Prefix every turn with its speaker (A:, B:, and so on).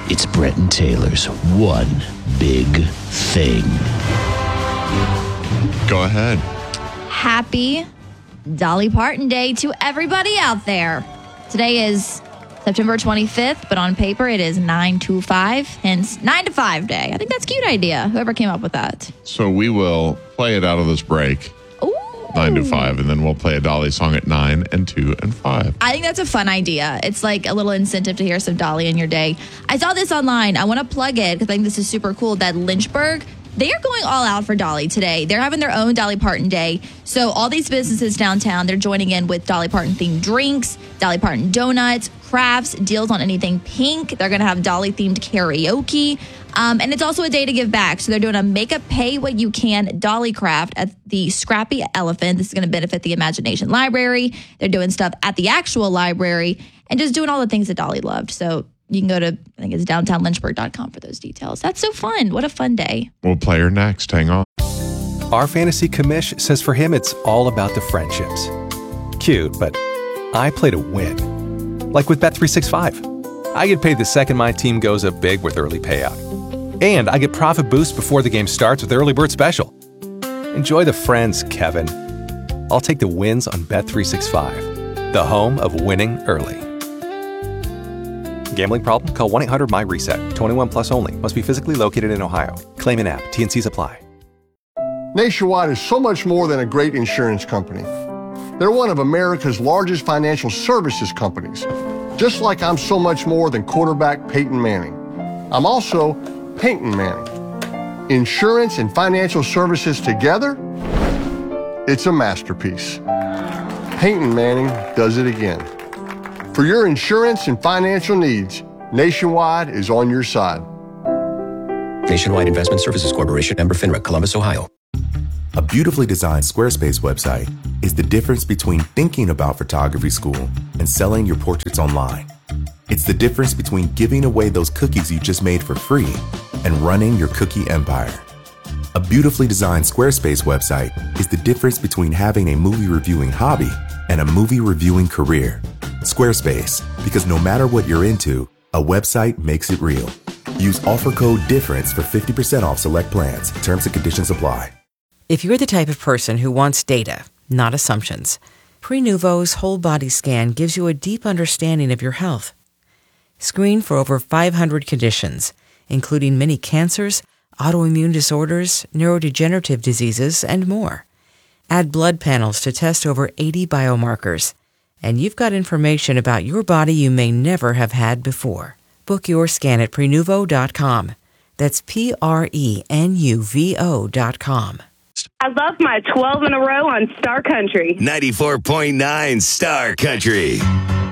A: It's Brett and Taylor's One Big Thing.
B: Go ahead.
C: Happy Dolly Parton Day to everybody out there. Today is September 25th, but on paper it is 9/25, hence 9 to 5 day. I think that's a cute idea, whoever came up with that.
B: So we will play it out of this break.
C: Ooh.
B: 9 to 5, and then we'll play a Dolly song at 9 and 2 and 5.
C: I think that's a fun idea. It's like a little incentive to hear some Dolly in your day. I saw this online. I want to plug it because I think this is super cool that Lynchburg, they are going all out for Dolly today. They're having their own Dolly Parton Day. So all these businesses downtown, they're joining in with Dolly Parton themed drinks, Dolly Parton donuts, crafts, deals on anything pink. They're going to have Dolly themed karaoke. And it's also a day to give back. So they're doing a Makeup Pay What You Can Dolly craft at the Scrappy Elephant. This is going to benefit the Imagination Library. They're doing stuff at the actual library and just doing all the things that Dolly loved. So you can go to, I think it's downtownlynchburg.com for those details. That's so fun. What a fun day.
B: We'll play her next. Hang on.
D: Our fantasy commish says for him, it's all about the friendships. Cute, but I play to win. Like with Bet365. I get paid the second my team goes up big with early payout. And I get profit boost before the game starts with Early Bird Special. Enjoy the friends, Kevin. I'll take the wins on Bet365, the home of winning early. Gambling problem? Call 1-800-MY-RESET. 21 plus only. Must be physically located in Ohio. Claim an app. T&Cs apply.
E: Nationwide is so much more than a great insurance company. They're one of America's largest financial services companies. Just like I'm so much more than quarterback Peyton Manning. I'm also Peyton Manning. Insurance and financial services together, it's a masterpiece. Peyton Manning does it again. For your insurance and financial needs, Nationwide is on your side.
F: Nationwide Investment Services Corporation, member FINRA, Columbus, Ohio.
G: A beautifully designed Squarespace website is the difference between thinking about photography school and selling your portraits online. It's the difference between giving away those cookies you just made for free and running your cookie empire. A beautifully designed Squarespace website is the difference between having a movie reviewing hobby and a movie reviewing career. Squarespace, because no matter what you're into, a website makes it real. Use offer code DIFFERENCE for 50% off select plans. Terms and conditions apply.
H: If you're the type of person who wants data, not assumptions, Prenuvo's whole body scan gives you a deep understanding of your health. Screen for over 500 conditions, including many cancers, autoimmune disorders, neurodegenerative diseases, and more. Add blood panels to test over 80 biomarkers. And you've got information about your body you may never have had before. Book your scan at Prenuvo.com. That's Prenuvo.com.
I: I love my 12 in a row on Star Country.
J: 94.9 Star Country.